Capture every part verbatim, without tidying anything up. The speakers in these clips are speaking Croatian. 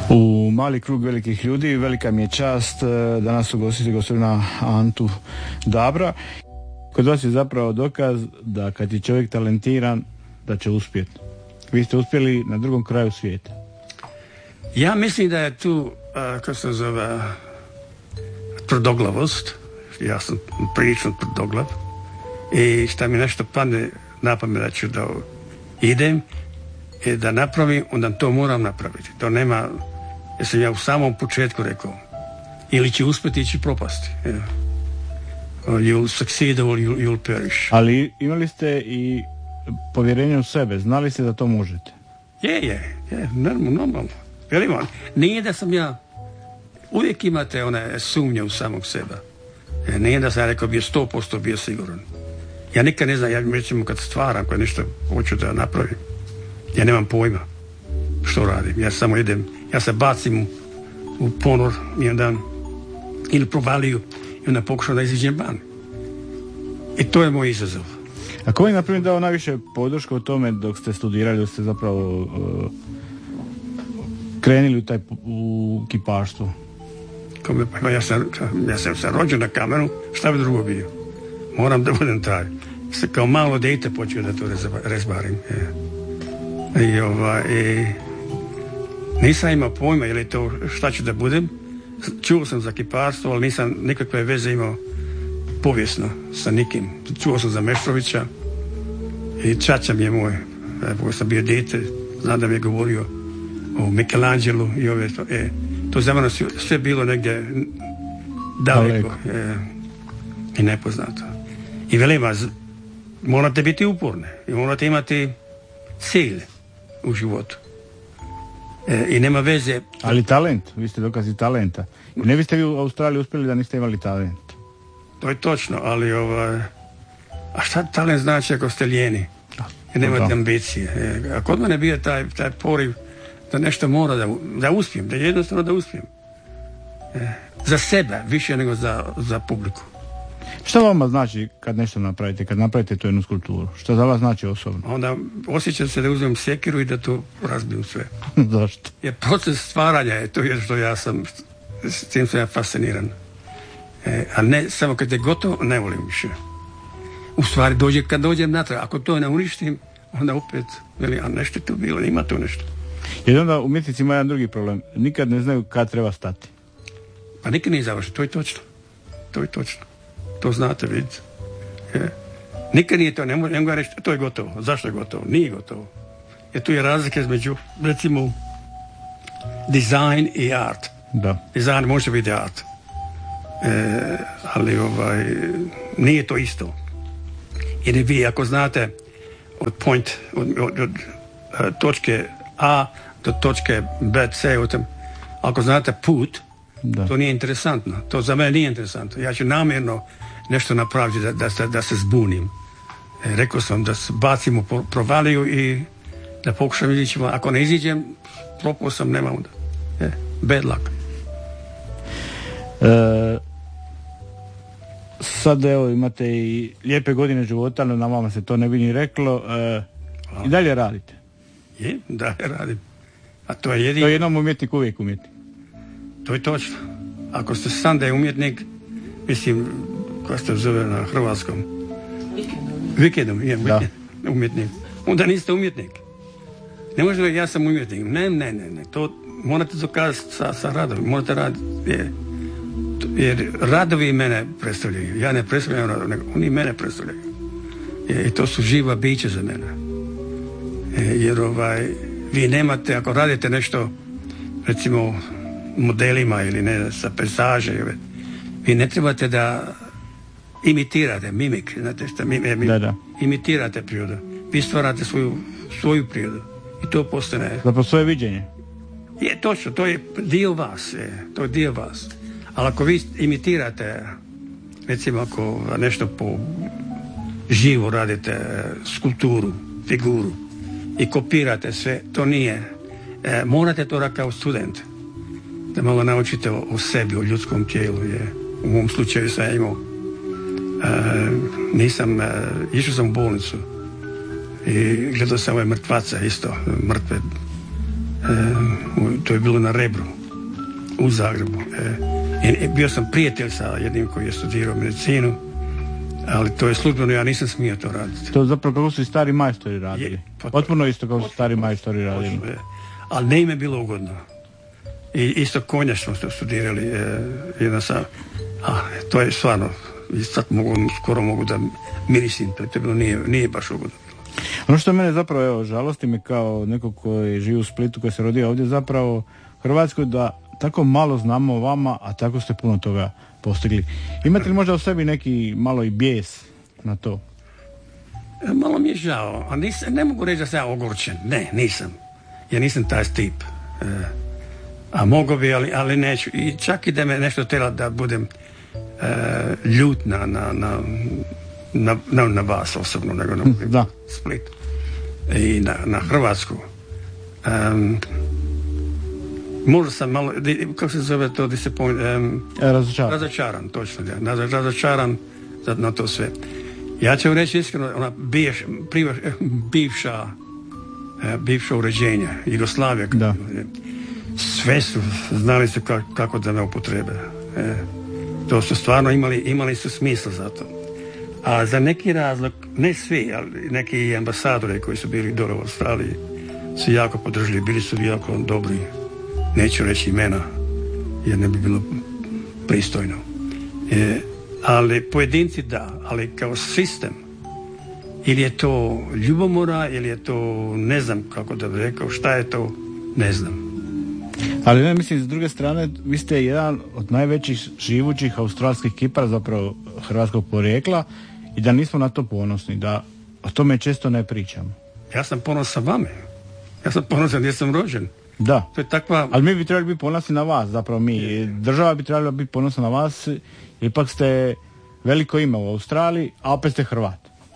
U mali krug velikih ljudi, velika mi je čast danas ugostiti gospodina Antu Dabra. Kod vas je zapravo dokaz da kad je čovjek talentiran, da će uspjeti. Vi ste uspjeli na drugom kraju svijeta. Ja mislim da je tu, uh, kako se zove, tvrdoglavost. Ja sam prilično tvrdoglav. I šta mi nešto padne na pamet da ću da idem i da napravim, onda to moram napraviti. To nema, jer sam ja u samom početku rekao, ili će uspjeti, ili će propasti. Yeah. You'll succeed or you'll, you'll perish. Ali imali ste i povjerenje u sebe, znali ste da to možete? Je, je, je, normalno, normalno. Velim, nije da sam ja, uvijek imate one sumnje u samog sebe. E, nije da sam ja rekao bio sto posto bio siguran. Ja nikad ne znam, ja recimo kad stvaram, kad nešto hoću da napravim, ja nemam pojma što radim. Ja samo idem, ja se bacim u, u ponor i onda ili provaliju i onda pokušam da iziđem van. I to je moj izazov. A ko je na primjer dao najviše podršku o tome dok ste studirali, dok ste zapravo uh, krenuli u taj u kiparstvo? Kome, pa ja sam, ja sam se rođen na kamenu, šta bi drugo bio? Moram da budem taj. Se kao malo dete počeo da to rezbarim. I, i, ova, i nisam imao pojma je li to šta ću da budem. Čuo sam za kiparstvo, ali nisam nikakve veze imao povijesno sa nikim. Čuo sam za Meštrovića i čača mi je moj, pošto sam bio dete, znam da mi je govorio o Michelangelu i ove to. E, to za mene sve bilo negdje daleko e, i nepoznato. I velim vas, morate biti uporni i morate imati cilj u životu. E, I nema veze. Ali talent, vi ste dokazi talenta. I ne biste vi u Australiji uspjeli da niste imali talent. To je točno, ali ovaj, a šta talent znači ako ste lijeni? Jer nemate ambicije. E, a kod mene bio taj, taj poriv da nešto mora da, da uspijem, da jednostavno da uspijem. E, za sebe, više nego za, za publiku. Šta vama znači kad nešto napravite, kad napravite tu jednu skulpturu? Šta za vas znači osobno? Onda osjećam se da uzmem sjekiru i da to razbijem sve. Zašto? Jer proces stvaranja je to je što ja sam, s tim sam ja fasciniran. E, a ne, samo kad je gotovo, ne volim više. U stvari, dođe, kad dođem natrag, ako to ne uništim, onda opet, veli, a nešto je tu bilo, ima tu nešto. Jer onda umjetnici imaju jedan drugi problem. Nikad ne znaju kad treba stati. Pa nikad nije završeno, to je točno. To je točno. To znate, vidite. Je. Nikad nije to, ne mogu, ne mogu reći, to je gotovo. Zašto je gotovo? Nije gotovo. Jer tu je razlika između, recimo, design i art. Da. Design može biti art. E, ali ovaj, nije to isto. Jer vi ako znate od point, od, od, od, od točke A do točke B, C, od, ako znate put, da. To nije interesantno. To za mene nije interesantno. Ja ću namjerno nešto napraviti da, da, se, da se zbunim. E, rekao sam da se bacim u provaliju i da pokušam izići. Ako ne iziđem, propao sam, nema onda. E, bad luck. E, sad evo imate i lijepe godine života, no na vama se to ne bi ni reklo. E, I dalje radite? Je, dalje radim. A to je jedino... To je jednom umjetnik uvijek umjetnik. To je točno. Ako ste sam da je umjetnik, mislim, koja se zove na hrvatskom? Vikendom. Je, umjetnik. Onda niste umjetnik. Ne možete reći ja sam umjetnik. Ne, ne, ne, ne. To morate dokazati sa, sa radom. Morate raditi. Jer, jer radovi mene predstavljaju. Ja ne predstavljam radove, nego oni mene predstavljaju. I to su živa bića za mene. Jer ovaj, vi nemate, ako radite nešto, recimo, modelima ili ne, sa pejzaže, vi ne trebate da imitirate, mimik, znate šta, mimik, da, da. imitirate prirodu. Vi stvarate svoju, svoju prirodu i to postane... Zapravo svoje viđenje. Je, točno, to je dio vas, je, to je dio vas. Ali ako vi imitirate, recimo ako nešto po živo radite, skulpturu, figuru i kopirate sve, to nije. E, morate to raditi kao student. Da malo naučite o, o sebi, o ljudskom tijelu. Je. U mom slučaju sam imao, e, nisam, e, išao sam u bolnicu i gledao sam ove mrtvace isto, mrtve, e, u, to je bilo na Rebru u Zagrebu. E, bio sam prijatelj sa jednim koji je studirao medicinu, ali to je službeno, ja nisam smio to raditi. To zapravo kako su i stari majstori radili. Je, potpuno isto kako su stari majstori radili. Potpuno, ali ne im je bilo ugodno. I isto konja što smo studirali, e, jedna sam, a, to je stvarno, i sad mogu, skoro mogu da mirisim, to je bilo, nije, nije baš ugodno. Ono što mene zapravo, evo, žalosti me kao neko koji živi u Splitu, koji se rodio ovdje, zapravo u Hrvatskoj, da tako malo znamo o vama, a tako ste puno toga postigli. Imate li možda u sebi neki malo i bijes na to? E, malo mi je žao, a nis, ne mogu reći da sam ja ogorčen, ne, nisam. Ja nisam taj tip. E, a mogu bi, ali, ali neću. I čak i da me nešto tela da budem e, ljut na, na, na, na, na, na vas osobno, nego na da. Split i na, na Hrvatsku. Um, možda sam malo, kako se zove to, disappoint, um, razočaran. razočaran, točno, ja. Razočaran za, na to sve. Ja ću reći iskreno, ona biješ, privaš, bivša bivša uređenja, Jugoslavija, da. Sve su, znali su kako, kako da me upotrebe. E, to su stvarno imali, imali su smisla za to. A za neki razlog, ne svi, ali neki ambasadori koji su bili dole u Australiji su jako podržali, bili su jako dobri. Neću reći imena, jer ne bi bilo pristojno. E, ali pojedinci da, ali kao sistem, ili je to ljubomora, ili je to, ne znam kako da bi rekao, šta je to, ne znam. Ali ne, mislim, s druge strane, vi ste jedan od najvećih živućih australskih kipara, zapravo hrvatskog porijekla, i da nismo na to ponosni, da o tome često ne pričamo. Ja sam ponosan vame. Ja sam ponosan gdje sam rođen. Da, to je takva... ali mi bi trebali biti ponosni na vas, zapravo mi. Država bi trebala biti ponosna na vas, ipak ste veliko ime u Australiji, a opet ste Hrvat.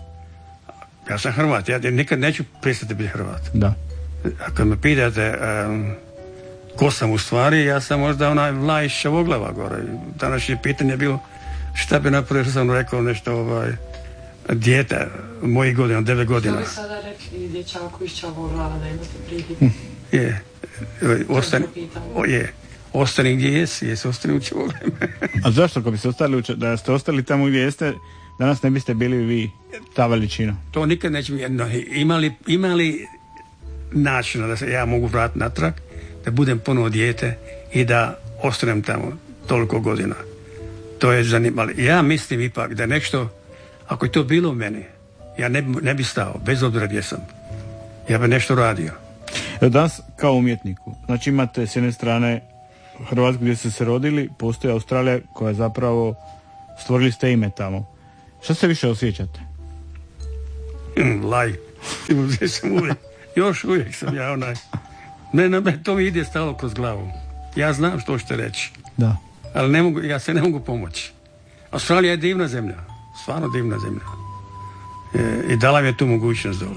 Ja sam Hrvat, ja nikad neću prestati biti Hrvat. Da. Ako me pitate um, ko sam u stvari, ja sam možda onaj Vlaj iz Čavoglava gore. Današnje pitanje je bilo šta bi napravio, što sam rekao nešto ovaj, dijete mojih godina, devet godina. Što bi sada rekli dječaku iz Čavoglava da imate prihiti? Je, ostani, o, je, ostani gdje jesi, jesi ostani u Čavoglavima. A zašto, ako biste ostali, da ste ostali tamo gdje jeste, danas ne biste bili vi ta veličina? To nikad neće biti. Imali, imali načina da se ja mogu vratiti natrag, da budem ponovo dijete i da ostanem tamo toliko godina. To je zanimalo. Ja mislim ipak da nešto, ako je to bilo u meni, ja ne, ne bi stao, bez obzira gdje sam. Ja bi nešto radio. Danas kao umjetniku, znači imate s jedne strane Hrvatsku gdje ste se rodili, postoji Australija koja zapravo stvorili ste ime tamo. Što se više osjećate? Mm, laj. sam uvijek, još uvijek sam ja onaj. Ne, ne, to mi ide stalo kroz glavu. Ja znam što ćete reći. Da. Ali ne mogu, ja se ne mogu pomoći. Australija je divna zemlja. Stvarno divna zemlja. E, I dala mi je tu mogućnost dole.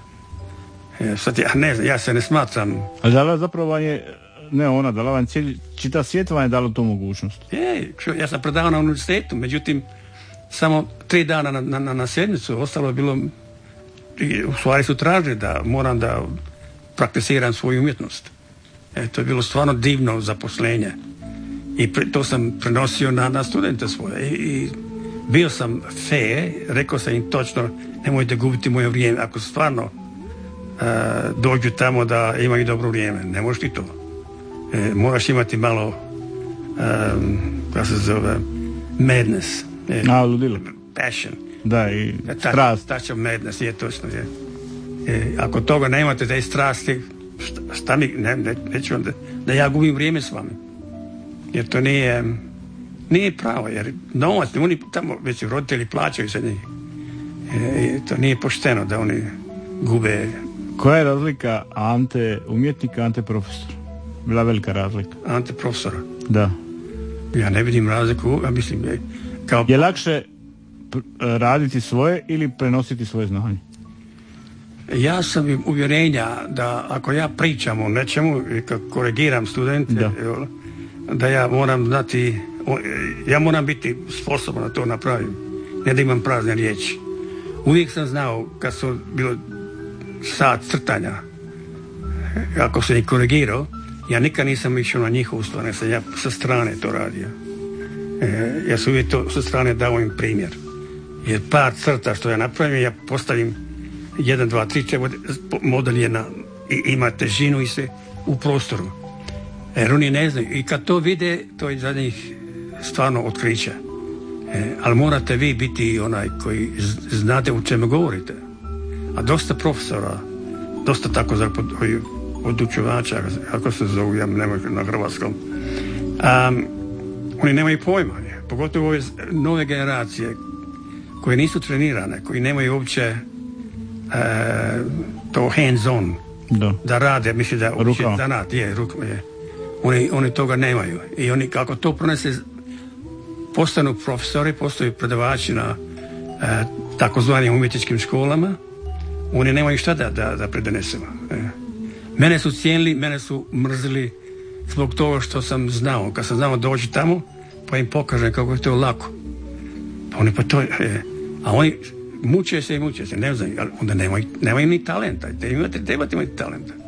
E, e, sad ja ne znam, ja se ne smatram. Ali dala zapravo vam je, ne ona, dala vam cijeli, čitav svijet vam je dalo tu mogućnost. Je, ja sam predavao na univerzitetu, međutim, samo tri dana na, na, na sjednicu, ostalo je bilo, u stvari su tražili da moram da prakticiram svoju umjetnost. E, to je bilo stvarno divno zaposlenje. I pre, to sam prenosio na, na studente svoje. I, i bio sam fe, rekao sam im točno, nemojte gubiti moje vrijeme. Ako stvarno uh, dođu tamo da imaju dobro vrijeme, ne možeš ti to. E, moraš imati malo, um, kako se zove, madness. E, A, ludilo. Passion. Da, i strast. Touch of madness, je točno. Je. E, ako toga nemate, te strasti, šta, šta mi, ne, ne, neću onda, da ja gubim vrijeme s vami. Jer to nije, nije pravo, jer novac, oni tamo već roditelji plaćaju za njih. E, to nije pošteno da oni gube. Koja je razlika Ante umjetnika, Ante profesora? Bila velika razlika. Ante profesora? Da. Ja ne vidim razliku, ja mislim, je, kao... Je lakše raditi svoje ili prenositi svoje znanje? Ja sam uvjerenja da ako ja pričam o nečemu i kad korigiram studente, da. da ja moram znati, ja moram biti sposoban da to napravim, ne da imam prazne riječi. Uvijek sam znao kad su bilo sat crtanja, ako sam ih korigirao, ja nikad nisam išao na njihovu stranu, sam ja sa strane to radio. E, ja sam uvijek to sa strane dao im primjer. Jer par crta što ja napravim, ja postavim jedan, dva, tri, četiri, model je na, ima težinu i sve u prostoru. Jer oni ne znaju. I kad to vide, to je za njih stvarno otkriće. E, ali morate vi biti onaj koji znate o čemu govorite. A dosta profesora, dosta tako za podučavača, kako se zovu, ja nemoj na hrvatskom, um, oni nemaju pojma. Pogotovo ove nove generacije koje nisu trenirane, koji nemaju uopće uh, to hands on, da, da rade, misli da uopće zanat, je, rukom je. Oni, oni toga nemaju. I oni kako to pronese, postanu profesori, postaju predavači na uh, takozvanim umjetničkim školama, oni nemaju šta da, da, da predonesu. E. Mene su cijenili, mene su mrzili zbog toga što sam znao. Kad sam znao doći tamo, pa im pokažem kako je to lako. Pa oni pa to, e. A oni muče se i muče se, ne znaju, ali onda nemaju, nemaju ni talenta. Trebate, trebate imati talenta.